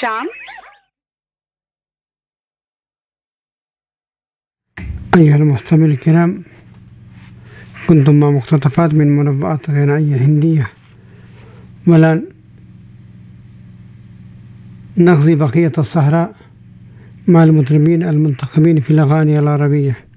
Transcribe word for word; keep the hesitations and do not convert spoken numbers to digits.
الشام. أيها المستمعين الكرام، كنتم مع مقتطفات من مربعات غنائية هندية، والآن نغزي بقية الصحراء مع المطربين المنتخبين في الأغاني العربية.